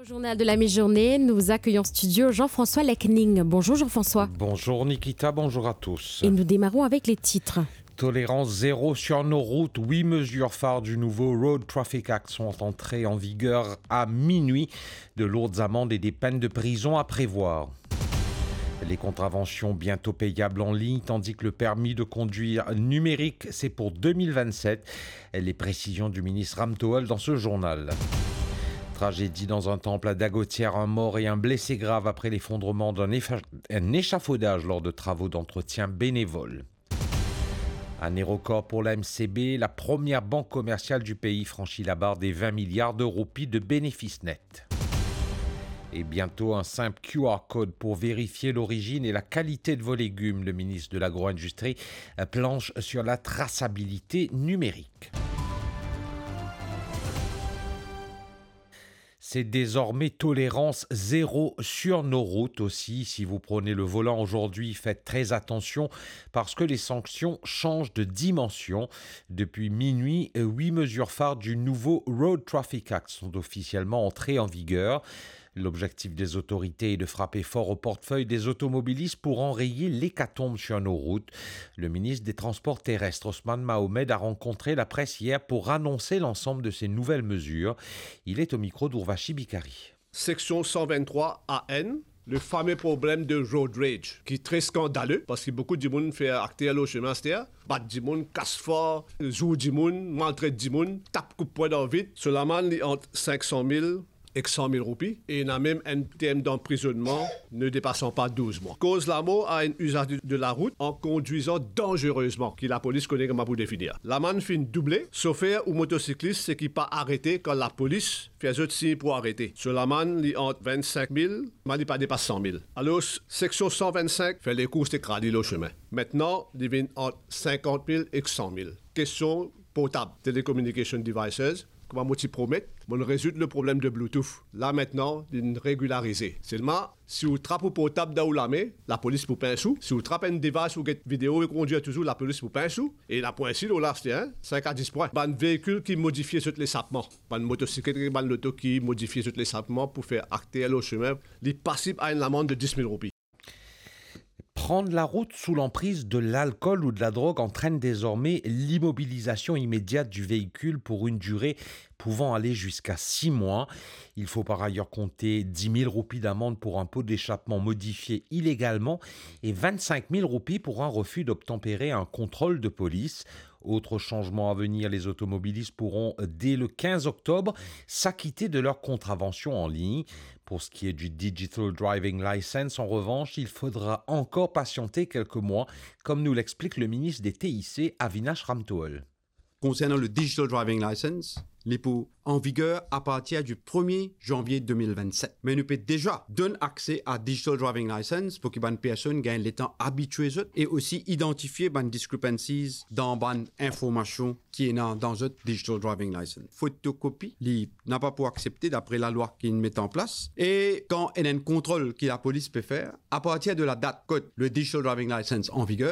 Journal de la mi-journée, nous accueillons en studio Jean-François Lecning. Bonjour Jean-François. Bonjour Nikita, bonjour à tous. Et nous démarrons avec les titres. Tolérance zéro sur nos routes. 8 mesures phares du nouveau Road Traffic Act sont entrées en vigueur à minuit. De lourdes amendes et des peines de prison à prévoir. Les contraventions bientôt payables en ligne, tandis que le permis de conduire numérique, c'est pour 2027. Les précisions du ministre Ramtoel dans ce journal. Tragédie dans un temple à Dagotière, un mort et un blessé grave après l'effondrement d'un échafaudage lors de travaux d'entretien bénévoles. Année record pour la MCB, la première banque commerciale du pays franchit la barre des 20 milliards de roupies de bénéfices nets. Et bientôt un simple QR code pour vérifier l'origine et la qualité de vos légumes. Le ministre de l'Agro-Industrie planche sur la traçabilité numérique. C'est désormais tolérance zéro sur nos routes aussi. Si vous prenez le volant aujourd'hui, faites très attention parce que les sanctions changent de dimension. Depuis minuit, 8 mesures phares du nouveau Road Traffic Act sont officiellement entrées en vigueur. L'objectif des autorités est de frapper fort au portefeuille des automobilistes pour enrayer l'hécatombe sur nos routes. Le ministre des Transports terrestres, Ousmane Mohamed, a rencontré la presse hier pour annoncer l'ensemble de ces nouvelles mesures. Il est au micro d'Urvashi Bikari. Section 123 AN, le fameux problème de road rage, qui est très scandaleux, parce que beaucoup de monde fait acter au chemin, c'est-à-dire, bat du monde, casse fort, joue du monde, maltraite du monde, tape coup de poing dans le vide. Cela mène entre 500 000 et 100 000 roupies, et il a même un terme d'emprisonnement ne dépassant pas 12 mois. Cause la mort à un usage de la route en conduisant dangereusement, que la police connaît comme pour définir. L'amende fin doublée, chauffeur ou motocycliste, c'est qui pas arrêté quand la police fait autre signe pour arrêter. Sur l'amende, il entre 25 000, mais il pas dépasse 100 000. Alors, section 125 fait les courses de crédit au chemin. Maintenant, il vient entre 50 000 et 100 000. Question portable, telecommunication devices. Comment moi t'y promettre, on résout le problème de Bluetooth. Là maintenant, il est régularisé. Seulement, si vous trappez au portable dans la main, la police vous paye un sou. Si vous trappez un device ou une vidéo et conduire toujours, la police vous paye un sou. Et la point ici, là, c'est 5 à 10 points. Un véhicule qui modifie tous les sapements. Une motocyclette et une auto qui modifie tous les sapements pour faire acter au chemin, il est passible à une amende de 10 000 roupies. Prendre la route sous l'emprise de l'alcool ou de la drogue entraîne désormais l'immobilisation immédiate du véhicule pour une durée pouvant aller jusqu'à 6 mois. Il faut par ailleurs compter 10 000 roupies d'amende pour un pot d'échappement modifié illégalement et 25 000 roupies pour un refus d'obtempérer un contrôle de police. Autre changement à venir, les automobilistes pourront, dès le 15 octobre, s'acquitter de leur contravention en ligne. Pour ce qui est du Digital Driving License, en revanche, il faudra encore patienter quelques mois, comme nous l'explique le ministre des TIC, Avinash Ramtoel. Concernant le Digital Driving License, il est en vigueur à partir du 1er janvier 2027. Mais nous pouvons déjà donner accès à Digital Driving License pour que les personnes gagnent le temps habitué et aussi identifier les discrepancies dans les informations qui sont dans le Digital Driving License. Photocopie, il n'a pas pour accepter d'après la loi qu'il met en place. Et quand il y a un contrôle que la police peut faire, à partir de la date code le Digital Driving License en vigueur,